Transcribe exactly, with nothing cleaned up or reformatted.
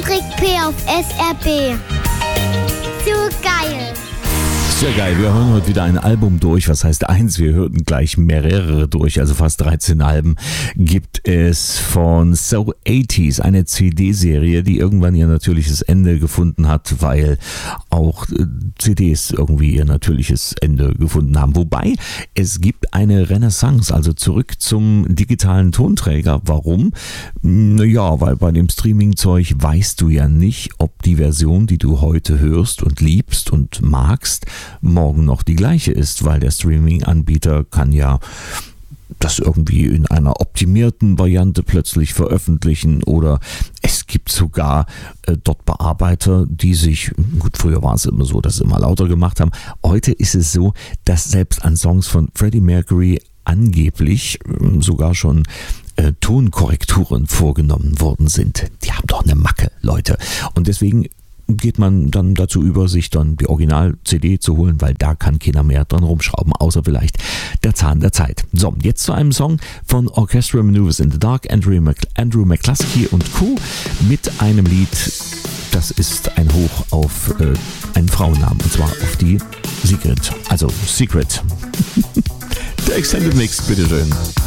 Hendrik P. auf S R B. So geil. Sehr geil, wir hören heute wieder ein Album durch, was heißt eins, wir hörten gleich mehrere durch, also fast dreizehn Alben gibt es von So achtziger, eine C D-Serie, die irgendwann ihr natürliches Ende gefunden hat, weil auch C Ds irgendwie ihr natürliches Ende gefunden haben. Wobei, es gibt eine Renaissance, also zurück zum digitalen Tonträger. Warum? Naja, weil bei dem Streaming-Zeug weißt du ja nicht, ob die Version, die du heute hörst und liebst und magst, morgen noch die gleiche ist, weil der Streaming-Anbieter kann ja das irgendwie in einer optimierten Variante plötzlich veröffentlichen oder es gibt sogar äh, dort Bearbeiter, die sich, gut, früher war es immer so, dass sie immer lauter gemacht haben. Heute ist es so, dass selbst an Songs von Freddie Mercury angeblich äh, sogar schon äh, Tonkorrekturen vorgenommen worden sind. Die haben doch eine Macke, Leute. Und deswegen geht man dann dazu über, sich dann die Original-C D zu holen, weil da kann keiner mehr dran rumschrauben, außer vielleicht der Zahn der Zeit. So, jetzt zu einem Song von Orchestral Maneuvers in the Dark, Andrew, Mc, Andrew McCluskey und Co. mit einem Lied, das ist ein Hoch auf äh, einen Frauennamen, und zwar auf die Secret, also Secret. Der Extended Mix, bitteschön.